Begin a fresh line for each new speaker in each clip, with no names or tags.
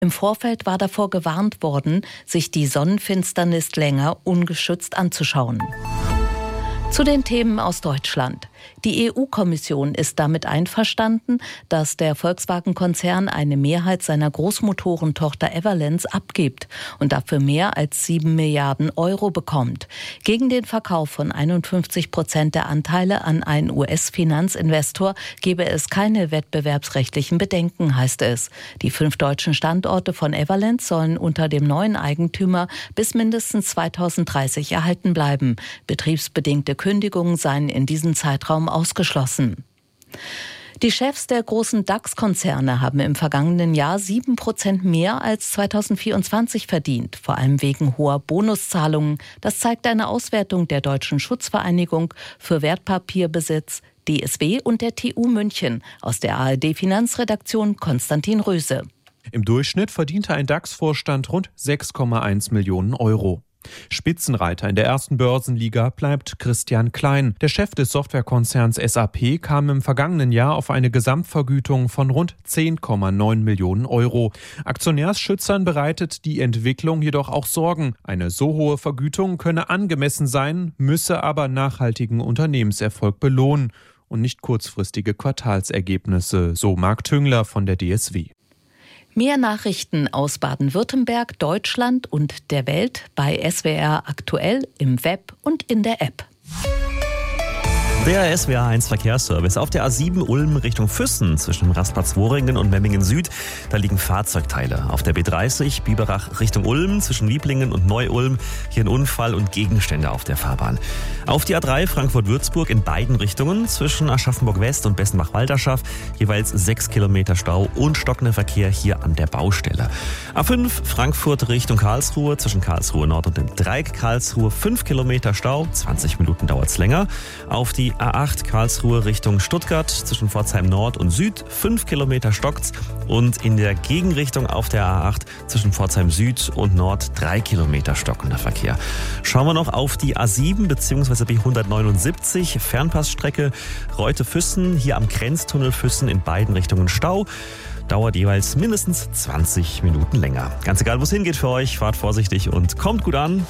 Im Vorfeld war davor gewarnt worden, sich die Sonnenfinsternis länger ungeschützt anzuschauen. Zu den Themen aus Deutschland. Die EU-Kommission ist damit einverstanden, dass der Volkswagen-Konzern eine Mehrheit seiner Großmotorentochter Everlens abgibt und dafür mehr als 7 Milliarden Euro bekommt. Gegen den Verkauf von 51% der Anteile an einen US-Finanzinvestor gebe es keine wettbewerbsrechtlichen Bedenken, heißt es. Die 5 deutschen Standorte von Everlens sollen unter dem neuen Eigentümer bis mindestens 2030 erhalten bleiben. Betriebsbedingte Kündigungen seien in diesem Zeitraum ausgeschlossen. Die Chefs der großen DAX-Konzerne haben im vergangenen Jahr 7% mehr als 2024 verdient, vor allem wegen hoher Bonuszahlungen. Das zeigt eine Auswertung der Deutschen Schutzvereinigung für Wertpapierbesitz, DSW, und der TU München. Aus der ARD-Finanzredaktion Konstantin Röse.
Im Durchschnitt verdiente ein DAX-Vorstand rund 6,1 Millionen Euro. Spitzenreiter in der ersten Börsenliga bleibt Christian Klein. Der Chef des Softwarekonzerns SAP kam im vergangenen Jahr auf eine Gesamtvergütung von rund 10,9 Millionen Euro. Aktionärsschützern bereitet die Entwicklung jedoch auch Sorgen. Eine so hohe Vergütung könne angemessen sein, müsse aber nachhaltigen Unternehmenserfolg belohnen und nicht kurzfristige Quartalsergebnisse, so Marc Tüngler von der DSW.
Mehr Nachrichten aus Baden-Württemberg, Deutschland und der Welt bei SWR aktuell im Web und in der App.
Der SWR1 Verkehrsservice auf der A7 Ulm Richtung Füssen zwischen Rastplatz Worringen und Memmingen Süd. Da liegen Fahrzeugteile. Auf der B30 Biberach Richtung Ulm zwischen Lieblingen und Neu-Ulm. Hier ein Unfall und Gegenstände auf der Fahrbahn. Auf die A3 Frankfurt-Würzburg in beiden Richtungen zwischen Aschaffenburg-West und Bessenbach-Walderschaft. Jeweils 6 Kilometer Stau und stockender Verkehr hier an der Baustelle. A5 Frankfurt Richtung Karlsruhe zwischen Karlsruhe Nord und dem Dreieck Karlsruhe 5 Kilometer Stau. 20 Minuten dauert es länger. Auf die A8 Karlsruhe Richtung Stuttgart zwischen Pforzheim Nord und Süd 5 Kilometer stockt's und in der Gegenrichtung auf der A8 zwischen Pforzheim Süd und Nord 3 Kilometer stockender Verkehr. Schauen wir noch auf die A7 bzw. B179 Fernpassstrecke Reute-Füssen, hier am Grenztunnel Füssen in beiden Richtungen Stau. Dauert jeweils mindestens 20 Minuten länger. Ganz egal, wo es hingeht für euch, fahrt vorsichtig und kommt gut an.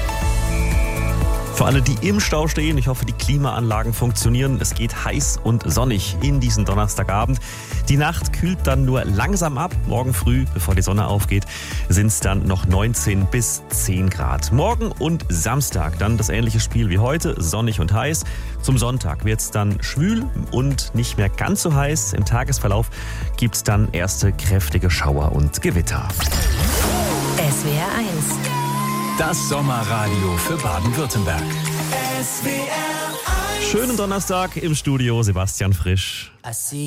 Für alle, die im Stau stehen, ich hoffe, die Klimaanlagen funktionieren. Es geht heiß und sonnig in diesen Donnerstagabend. Die Nacht kühlt dann nur langsam ab. Morgen früh, bevor die Sonne aufgeht, sind es dann noch 19 bis 10 Grad. Morgen und Samstag dann das ähnliche Spiel wie heute, sonnig und heiß. Zum Sonntag wird es dann schwül und nicht mehr ganz so heiß. Im Tagesverlauf gibt es dann erste kräftige Schauer und Gewitter.
SWR 1.
Das Sommerradio für Baden-Württemberg.
Schönen Donnerstag im Studio, Sebastian Frisch.